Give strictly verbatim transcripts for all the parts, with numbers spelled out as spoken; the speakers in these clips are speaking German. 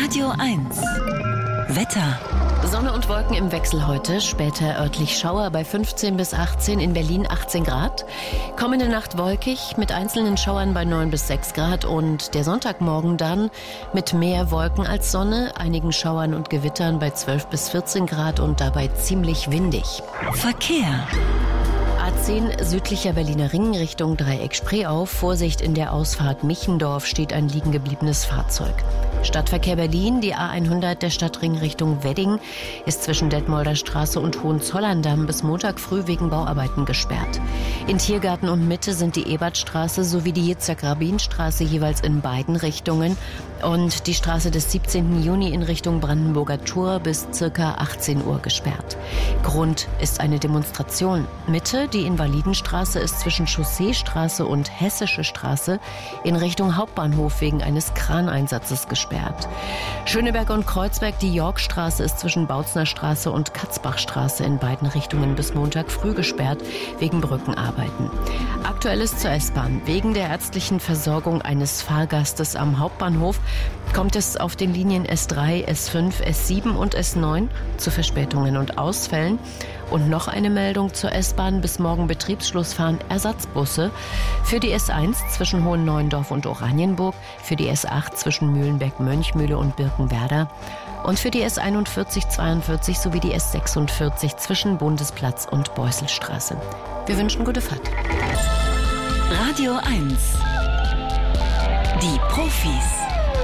Radio eins. Wetter. Sonne und Wolken im Wechsel heute, später örtlich Schauer bei fünfzehn bis achtzehn, in Berlin achtzehn Grad. Kommende Nacht wolkig mit einzelnen Schauern bei neun bis sechs Grad und der Sonntagmorgen dann mit mehr Wolken als Sonne, einigen Schauern und Gewittern bei zwölf bis vierzehn Grad und dabei ziemlich windig. Verkehr. A zehn südlicher Berliner Ring Richtung Dreieck-Spreeau. Vorsicht, in der Ausfahrt Michendorf steht ein liegen gebliebenes Fahrzeug. Stadtverkehr Berlin, die A hundert der Stadtring Richtung Wedding ist zwischen Detmolder Straße und Hohenzollern-Damm bis Montag früh wegen Bauarbeiten gesperrt. In Tiergarten und Mitte sind die Ebertstraße sowie die Yitzhak-Rabin-Straße jeweils in beiden Richtungen und die Straße des siebzehnten Juni in Richtung Brandenburger Tor bis ca. achtzehn Uhr gesperrt. Grund ist eine Demonstration. Mitte, die Invalidenstraße ist zwischen Chausseestraße und Hessische Straße in Richtung Hauptbahnhof wegen eines Kraneinsatzes gesperrt. Schöneberg und Kreuzberg, die Yorkstraße ist zwischen Bautzner Straße und Katzbachstraße in beiden Richtungen bis Montag früh gesperrt wegen Brückenarbeiten. Aktuelles zur S-Bahn. Wegen der ärztlichen Versorgung eines Fahrgastes am Hauptbahnhof kommt es auf den Linien S drei, S fünf, S sieben und S neun zu Verspätungen und Ausfällen. Und noch eine Meldung zur S-Bahn. Bis morgen Betriebsschluss fahren Ersatzbusse für die S eins zwischen Hohenneuendorf und Oranienburg, für die S acht zwischen Mühlenberg-Mönchmühle und Birkenwerder und für die S einundvierzig, zweiundvierzig sowie die S sechsundvierzig zwischen Bundesplatz und Beusselstraße. Wir wünschen gute Fahrt. Radio eins. Die Profis.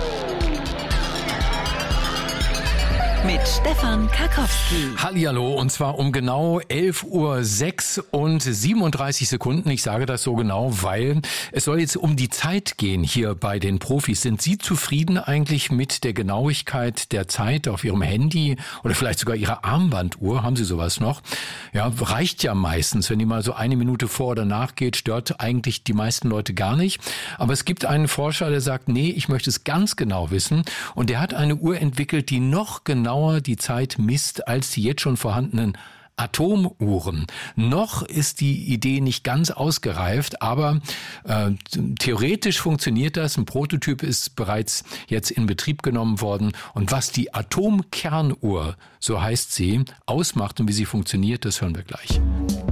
Mit Stefan Karkowski. Hallihallo, und zwar um genau elf Uhr sechs und siebenunddreißig Sekunden. Ich sage das so genau, weil es soll jetzt um die Zeit gehen hier bei den Profis. Sind Sie zufrieden eigentlich mit der Genauigkeit der Zeit auf Ihrem Handy oder vielleicht sogar Ihrer Armbanduhr? Haben Sie sowas noch? Ja, reicht ja meistens, wenn die mal so eine Minute vor oder nach geht, stört eigentlich die meisten Leute gar nicht. Aber es gibt einen Forscher, der sagt, nee, ich möchte es ganz genau wissen. Und der hat eine Uhr entwickelt, die noch genauer die Zeit misst als die jetzt schon vorhandenen Atomuhren. Noch ist die Idee nicht ganz ausgereift, aber äh, theoretisch funktioniert das. Ein Prototyp ist bereits jetzt in Betrieb genommen worden. Und was die Atomkernuhr, so heißt sie, ausmacht und wie sie funktioniert, das hören wir gleich.